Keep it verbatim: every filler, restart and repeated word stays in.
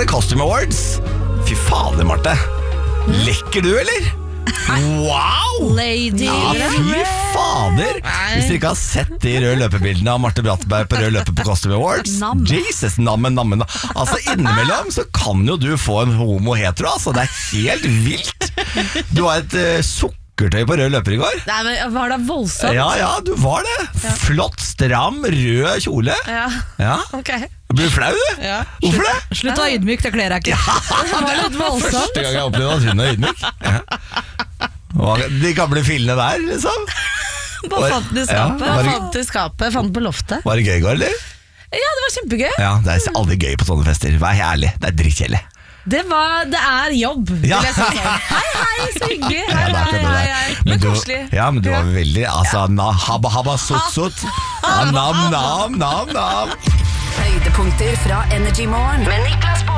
var det Costume Awards. Fy fader, Marte. Lekker du, eller? Wow! Lady Ja, fy fader. Hvis dere ikke har sett de røde løpebildene av Marte Brattberg på rød løper på Costume Awards, Nam. Jesus, nammen, nammen. Altså innimellom så kan jo du få en homo-hetero. Altså, det er helt vilt. Du har et uh, sukkertøy på rød løper i går. Nei, men Var det voldsomt? Ja, ja, du var det. Flott, stram, rød kjole. Ja, Ja. ok. Blir du flau, du? Ja. Hvorfor det? Slutt å være ydmyk, det kler jeg ikke. Det var litt voldsomt. Første gang jeg opplevde at hun er ydmyk. Ja. Og de gamle fillene der, liksom. Bare fant den i skapet. Ja, var det- Fant den i skapet, fant den på loftet. Var det gøy i går, eller? Ja, det var kjempegøy. Ja, det er aldri gøy på sånne fester. Vær ærlig, det er drittkjedelig. Det, var, det er jobb, vil Ja. jeg si sånn. Hei, hei, så hyggelig. Hei, Ja, det er hei, akkurat det hei, der. hei. Men Men du, koselig. ja, men du var veldig altså, na, habba, habba, sut, sut. Ja, nam, nam, nam, nam. Høydepunkter fra Energy Morgen med Niklas Baarli.